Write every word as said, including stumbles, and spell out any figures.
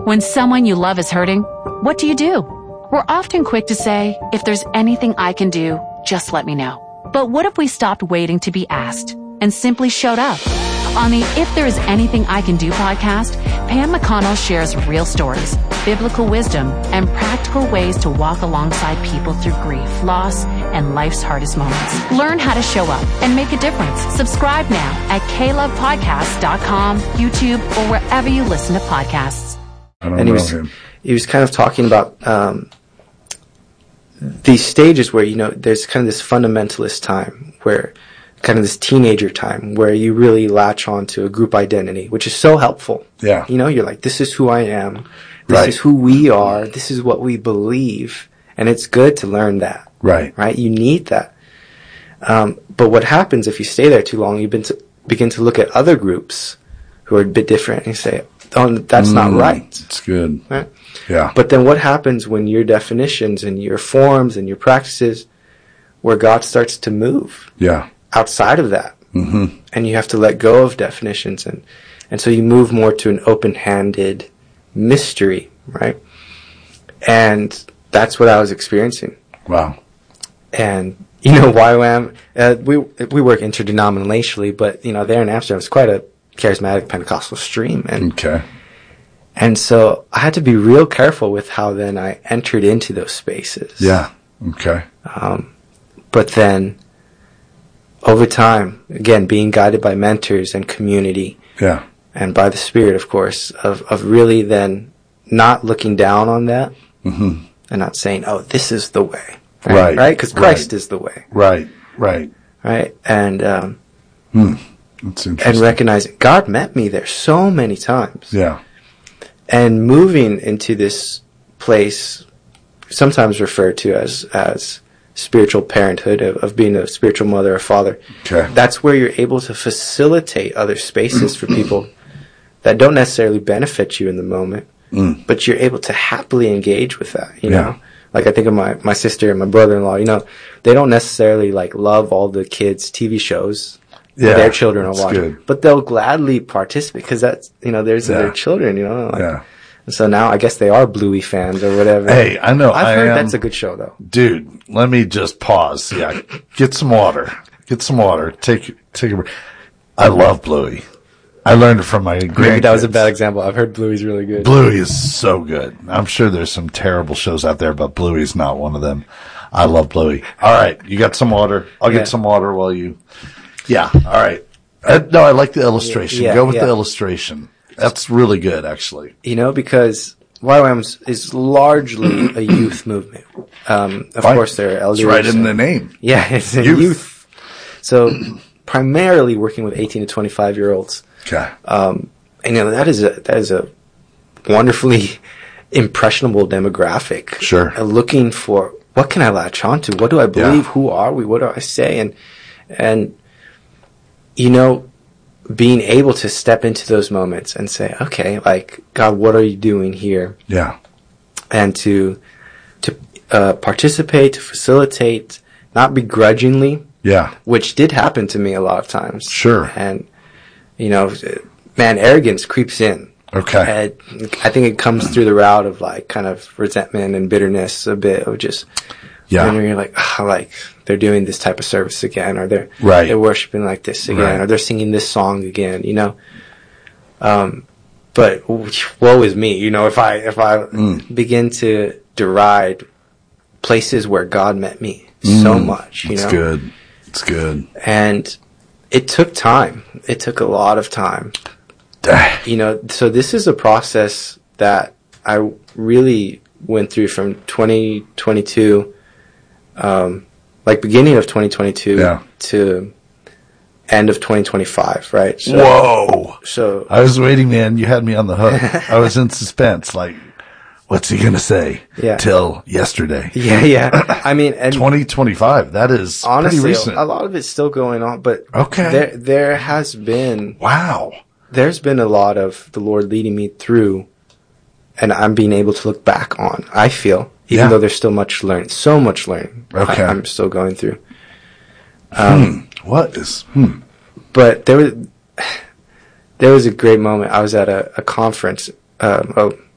When someone you love is hurting, what do you do? We're often quick to say, if there's anything I can do, just let me know. But what if we stopped waiting to be asked and simply showed up? On the If There Is Anything I Can Do podcast, Pam McConnell shares real stories, biblical wisdom, and practical ways to walk alongside people through grief, loss, and life's hardest moments. Learn how to show up and make a difference. Subscribe now at k love podcast dot com, YouTube, or wherever you listen to podcasts. I don't and know he was, him. he was kind of talking about um, these stages where, you know, there's kind of this fundamentalist time where kind of this teenager time where you really latch on to a group identity, which is so helpful. Yeah. You know, you're like, this is who I am. This Right. is who we are. This is what we believe. And it's good to learn that. Right. Right? You need that. Um, but what happens if you stay there too long, you begin to, begin to look at other groups who are a bit different and you say, oh, that's not Mm, right. It's good. Right? Yeah. But then what happens when your definitions and your forms and your practices, where God starts to move Yeah. outside of that, Mm-hmm. and you have to let go of definitions, and and so you move more to an open-handed mystery, right? And that's what I was experiencing. Wow. And you know, Y WAM, uh, we we work interdenominationally, but you know, there in Amsterdam, it's quite a charismatic Pentecostal stream, and Okay. and so I had to be real careful with how then I entered into those spaces. Yeah. Okay. Um, but then, over time, again, being guided by mentors and community, Yeah. and by the Spirit, of course, of, of really then not looking down on that, Mm-hmm. and not saying, oh, this is the way. Right. Right? Because Christ Right. is the way. Right. Right. Right? And, um, Hmm. That's and interesting. recognizing God met me there so many times. Yeah. And moving into this place, sometimes referred to as, as spiritual parenthood, of, of being a spiritual mother or father. Okay. That's where you're able to facilitate other spaces for people that don't necessarily benefit you in the moment, Mm. but you're able to happily engage with that, you Yeah. know? Like I think of my, my sister and my brother-in-law, you know, they don't necessarily like love all the kids' T V shows Yeah, that their children are that's watching, good. but they'll gladly participate because that's, you know, there's Yeah. their children, you know? Like, Yeah. and so now I guess they are Bluey fans or whatever. Hey, I know. I've I heard am- that's a good show though. Dude, let me just pause. Yeah. Get some water. Get some water. Take, take a break. I love Bluey. I learned it from my grandkids. Maybe that was a bad example. I've heard Bluey's really good. Bluey is so good. I'm sure there's some terrible shows out there, but Bluey's not one of them. I love Bluey. All right. You got some water? I'll Yeah. get some water while you. Yeah. All right. Uh, no, I like the illustration. Yeah, Go with yeah. the illustration. That's really good, actually. You know, because Y WAM is largely a youth movement. Um, of Fine. course, there are elders. It's right in and- the name. Yeah, it's a Youth. youth. So primarily working with eighteen to twenty-five year olds. Okay. Um, and you know, that is a, that is a wonderfully impressionable demographic. Sure. Uh, looking for, what can I latch onto? What do I believe? Yeah. Who are we? What do I say? And, and, you know, being able to step into those moments and say, okay, like, God, what are you doing here? Yeah. And to, to, uh, participate, to facilitate, not begrudgingly, Yeah. which did happen to me a lot of times. Sure. And, you know, man, arrogance creeps in. Okay. And I think it comes through the route of like kind of resentment and bitterness a bit of just, Yeah. and you're like, ah, like they're doing this type of service again, or they're, Right. they're worshiping like this again, Right. or they're singing this song again, you know? Um, but woe is me, you know, if I, if I Mm. begin to deride places where God met me so much, you It's know? good. It's good. And it took time. It took a lot of time. You know, so this is a process that I really went through from twenty twenty-two, um, like beginning of twenty twenty-two Yeah. to end of twenty twenty-five, right? So, Whoa. So, I was waiting, man. You had me on the hook. I was in suspense. Like, what's he going to say? Yeah. Till yesterday. yeah, yeah. I mean, and twenty twenty-five. That is honestly, pretty recent. a lot of it's still going on, but Okay. there, there has been, Wow. there's been a lot of the Lord leading me through, and I'm being able to look back on, I feel, even Yeah. though there's still much learning, so much learning Okay. I, I'm still going through. Um, Hmm. What is? Hmm. But there was, there was a great moment. I was at a, a conference, um, oh,